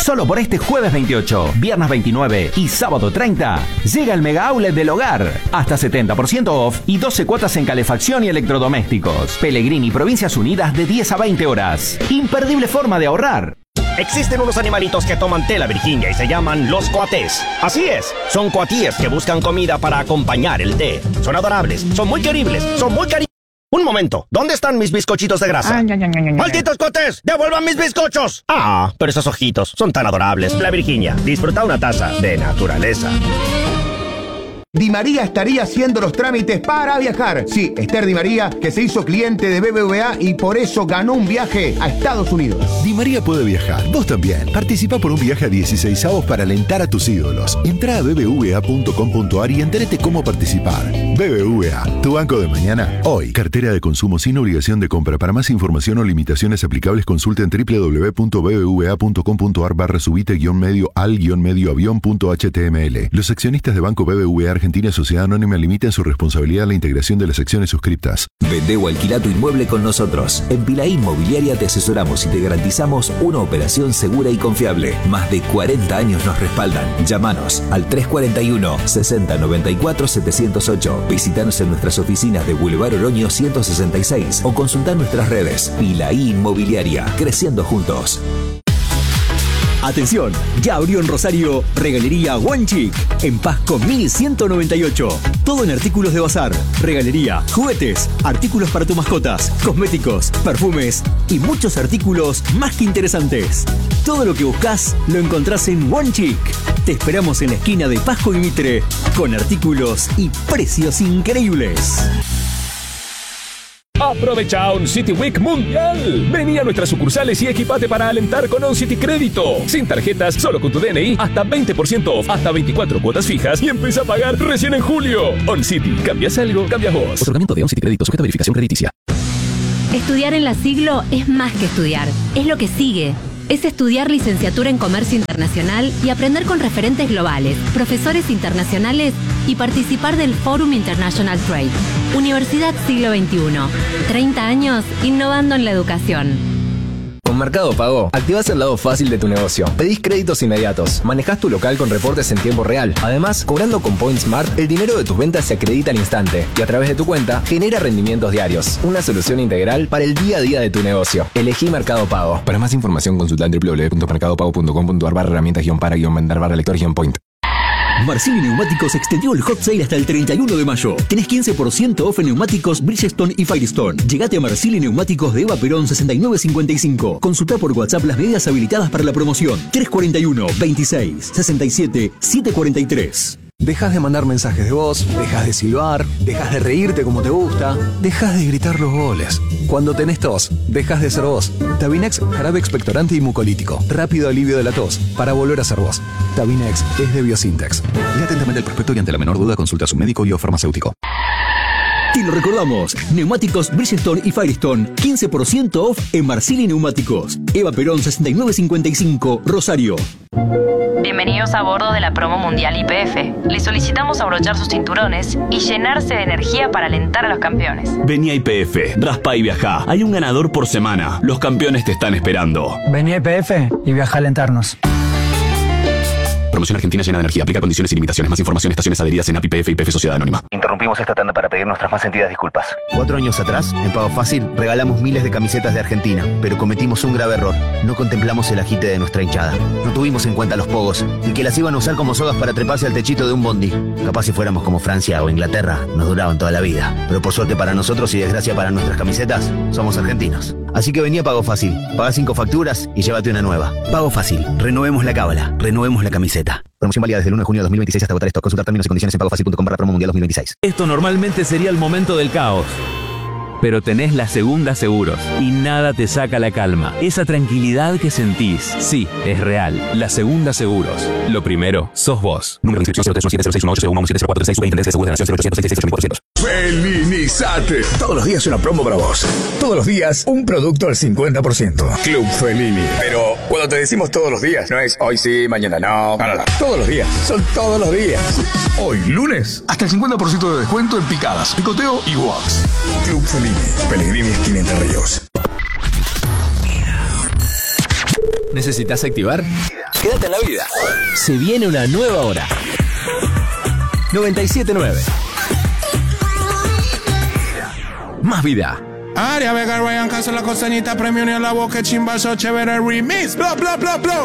Solo por este jueves 28, viernes 29 y sábado 30, llega el Mega Outlet del Hogar. Hasta 70% off y 12 cuotas en calefacción y electrodomésticos. Pellegrini, Provincias Unidas, de 10 a 20 horas. Imperdible forma de ahorrar. Existen unos animalitos que toman té la Virginia y se llaman los coatés. Así es, son coatíes que buscan comida para acompañar el té. Son adorables, son muy queribles, son muy cariñosos. Un momento, ¿dónde están mis bizcochitos de grasa? ¡Malditos coatés! ¡Devuelvan mis bizcochos! Ah, pero esos ojitos son tan adorables. La Virginia, disfruta una taza de naturaleza. Di María estaría haciendo los trámites para viajar. Sí, Esther Di María, que se hizo cliente de BBVA y por eso ganó un viaje a Estados Unidos. Di María puede viajar, vos también. Participa por un viaje a 16avos para alentar a tus ídolos. Entrá a bbva.com.ar y entérate cómo participar. BBVA, tu banco de mañana, hoy. Cartera de consumo sin obligación de compra. Para más información o limitaciones aplicables, consulten www.bbva.com.ar/subite-medio al-medio-avión.html. Los accionistas de Banco BBVA Argentina Sociedad Anónima limitan su responsabilidad a la integración de las acciones suscriptas. Vende o alquila tu inmueble con nosotros. En Pilaí Inmobiliaria te asesoramos y te garantizamos una operación segura y confiable. Más de 40 años nos respaldan. Llámanos al 341-6094-708. Visítanos en nuestras oficinas de Boulevard Oroño 166 o consulta nuestras redes. Pilaí Inmobiliaria, creciendo juntos. Atención, ya abrió en Rosario Regalería One Chic, en Pasco 1198. Todo en artículos de bazar, regalería, juguetes, artículos para tus mascotas, cosméticos, perfumes y muchos artículos más que interesantes. Todo lo que buscas lo encontrás en One Chic. Te esperamos en la esquina de Pasco y Mitre, con artículos y precios increíbles. Aprovecha On City Week Mundial. Vení a nuestras sucursales y equipate para alentar con On City Crédito. Sin tarjetas, solo con tu DNI, hasta 20% off, hasta 24 cuotas fijas y empieza a pagar recién en julio. On City, ¿cambias algo? Cambias vos. Otorgamiento de On City Crédito, sujeta a verificación crediticia. Estudiar en la Siglo es más que estudiar, es lo que sigue. Es estudiar licenciatura en Comercio Internacional y aprender con referentes globales, profesores internacionales y participar del Forum International Trade. Universidad Siglo XXI. 30 años innovando en la educación. Con Mercado Pago, activás el lado fácil de tu negocio. Pedís créditos inmediatos, manejás tu local con reportes en tiempo real. Además, cobrando con Point Smart, el dinero de tus ventas se acredita al instante y a través de tu cuenta genera rendimientos diarios. Una solución integral para el día a día de tu negocio. Elegí Mercado Pago. Para más información consulta www.mercadopago.com.ar/herramientas-para-lector-point. Marcilli Neumáticos extendió el hot sale hasta el 31 de mayo. Tenés 15% off en neumáticos Bridgestone y Firestone. Llegate a Marcilli Neumáticos de Eva Perón 6955. Consulta por WhatsApp las medidas habilitadas para la promoción. 341 26 67 743. Dejas de mandar mensajes de voz, dejas de silbar, dejas de reírte como te gusta, dejas de gritar los goles. Cuando tenés tos, dejas de ser vos. Tabinex, jarabe expectorante y mucolítico. Rápido alivio de la tos, para volver a ser vos. Tabinex es de Biosintex. Lea atentamente el prospecto y ante la menor duda consulta a su médico y o farmacéutico. Te lo recordamos, neumáticos Bridgestone y Firestone, 15% off en Marcilli Neumáticos. Eva Perón 6955, Rosario. Bienvenidos a bordo de la promo mundial YPF. Les solicitamos abrochar sus cinturones y llenarse de energía para alentar a los campeones. Vení a YPF, raspa y viajá. Hay un ganador por semana. Los campeones te están esperando. Vení a YPF y viaja a alentarnos. Promoción Argentina llena de energía. Aplica condiciones y limitaciones. Más información, estaciones adheridas en API, YPF Sociedad Anónima. Interrumpimos esta tanda para pedir nuestras más sentidas disculpas. 4 años atrás, en Pago Fácil, regalamos miles de camisetas de Argentina, pero cometimos un grave error. No contemplamos el agite de nuestra hinchada. No tuvimos en cuenta los pogos y que las iban a usar como sogas para treparse al techito de un bondi. Capaz si fuéramos como Francia o Inglaterra, nos duraban toda la vida. Pero por suerte para nosotros y desgracia para nuestras camisetas, somos argentinos. Así que vení a Pago Fácil. Paga 5 facturas y llévate una nueva. Pago Fácil. Renovemos la cábala. Renovemos la camiseta. Promoción válida desde el 1 de junio de 2026 hasta agotar esto. Consultar términos y condiciones en pagofacil.com/promo mundial 2026. Esto normalmente sería el momento del caos. Pero tenés la Segunda Seguros y nada te saca la calma. Esa tranquilidad que sentís, sí, es real. La Segunda Seguros. Lo primero, sos vos. Número de inscripción 0317061801170436 Superintendencia de Seguros de la Nación 0866686400. Felinizate. Todos los días una promo para vos. Todos los días un producto al 50%. Club Felini. Pero cuando te decimos todos los días, no es hoy sí, mañana no. No. Todos los días. Son todos los días. Hoy, lunes, hasta el 50% de descuento en picadas, picoteo y wax. Club Felini. Pellegrini esquina Entre Ríos. ¿Necesitas activar? Quédate en la vida. Se viene una nueva hora. 97.9. Más vida. Aria Vega, Ryan Castro, la costañita, premio ni a la boca, chimbazo, chévere, remix, bla, bla, bla, bla.